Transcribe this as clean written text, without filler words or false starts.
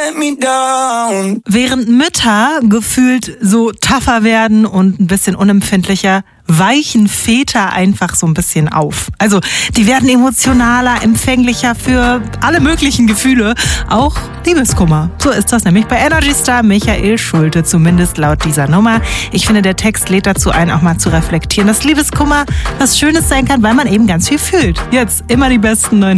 Während Mütter gefühlt so tougher werden und ein bisschen unempfindlicher, weichen Väter einfach so ein bisschen auf. Also die werden emotionaler, empfänglicher für alle möglichen Gefühle, auch Liebeskummer. So ist das nämlich bei Energy Star Michael Schulte, zumindest laut dieser Nummer. Ich finde, der Text lädt dazu ein, auch mal zu reflektieren, dass Liebeskummer was Schönes sein kann, weil man eben ganz viel fühlt. Jetzt immer die besten neuen